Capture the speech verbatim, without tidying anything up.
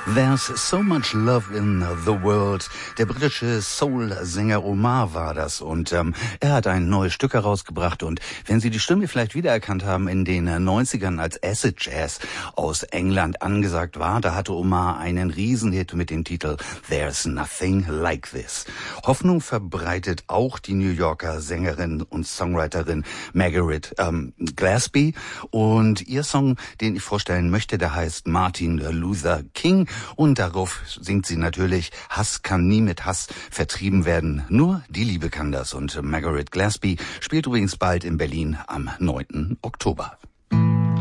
There's so much love in the world. Der britische Soul-Sänger Omar war das und ähm, er hat ein neues Stück herausgebracht und wenn Sie die Stimme vielleicht wiedererkannt haben in den neunzigern als Acid Jazz aus England angesagt war, da hatte Omar einen Riesenhit mit dem Titel There's Nothing Like This. Hoffnung verbreitet auch die New Yorker Sängerin und Songwriterin Margaret ähm, Gillespie und ihr Song, den ich vorstellen möchte, der heißt Martin Luther King. Und darauf singt sie natürlich, Hass kann nie mit Hass vertrieben werden. Nur die Liebe kann das. Und Margaret Gillespie spielt übrigens bald in Berlin am neunten Oktober.